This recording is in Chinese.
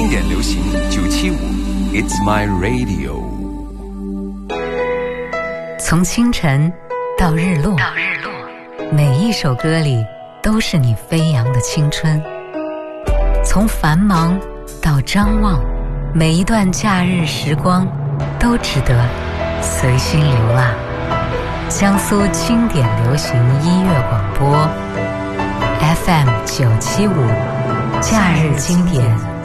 经典流行975 It's My Radio。 从清晨到日落，每一首歌里都是你飞扬的青春。从繁忙到张望，每一段假日时光都值得随心流浪。江苏经典流行音乐广播 FM 975，假日经典